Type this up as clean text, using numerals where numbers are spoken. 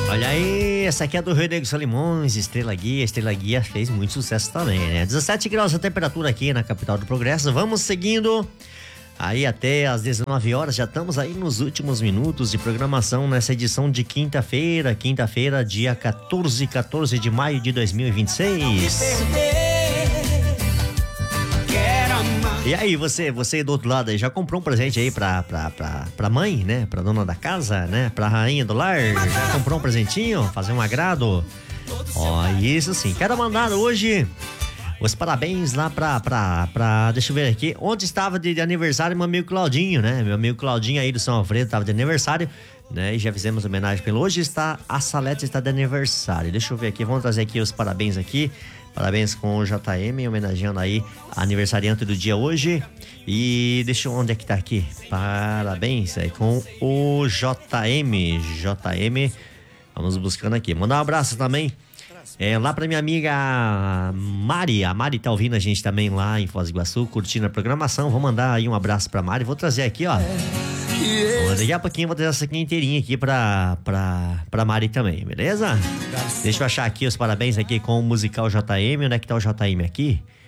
Olha aí, essa aqui é do Rio Negro Solimões, Estrela Guia. Estrela Guia fez muito sucesso também, né? 17 graus a temperatura aqui na capital do Progresso. Vamos seguindo aí até às 19 horas. Já estamos aí nos últimos minutos de programação nessa edição de quinta-feira, dia 14 de maio de 2026. E aí, você do outro lado aí, já comprou um presente aí pra mãe, né? Pra dona da casa, né? Pra rainha do lar? Já comprou um presentinho? Fazer um agrado? Ó, isso sim. Quero mandar hoje os parabéns lá deixa eu ver aqui. Ontem estava de aniversário meu amigo Claudinho, né? Meu amigo Claudinho aí do São Alfredo estava de aniversário, né? E já fizemos homenagem pra ele. Hoje a Salete está de aniversário. Deixa eu ver aqui, vamos trazer aqui os parabéns aqui. Parabéns com o JM, homenageando aí a aniversariante do dia hoje. E deixa eu, onde é que tá aqui? Parabéns aí com o JM. Vamos buscando aqui. Mandar um abraço também lá pra minha amiga Mari. A Mari tá ouvindo a gente também lá em Foz do Iguaçu, curtindo a programação. Vou mandar aí um abraço pra Mari. Vou trazer aqui, ó. Daqui a pouquinho eu vou trazer essa aqui inteirinha aqui pra Mari também, beleza? Deixa eu achar aqui os parabéns aqui com o musical JM. Onde é que tá o JM aqui?